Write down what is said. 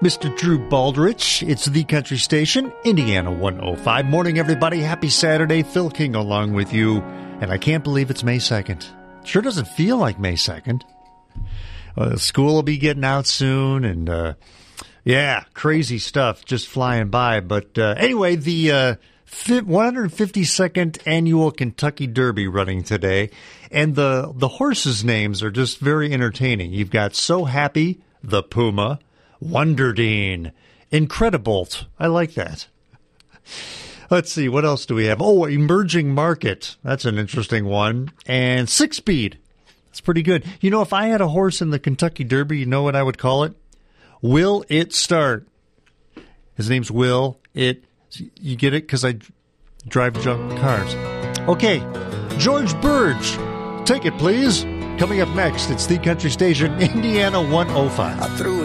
Mr. Drew Baldrich. It's the country station, Indiana 105. Morning, everybody. Happy Saturday. Phil King along with you. And I can't believe it's May 2nd. Sure doesn't feel like May 2nd. School will be getting out soon. And, crazy stuff just flying by. But anyway, the 152nd Annual Kentucky Derby running today. And the horses' names are just very entertaining. You've got So Happy, the Puma, Wonderdine, Incredibolt. I like that. Let's see, what else do we have? Oh, Emerging Market. That's an interesting one. And Six Speed. That's pretty good. You know, if I had a horse in the Kentucky Derby, you know what I would call it? Will It Start? His name's Will It. You get it? Because I drive junk cars. Okay, George Burge. Take it, please. Coming up next, it's the country station, Indiana 105.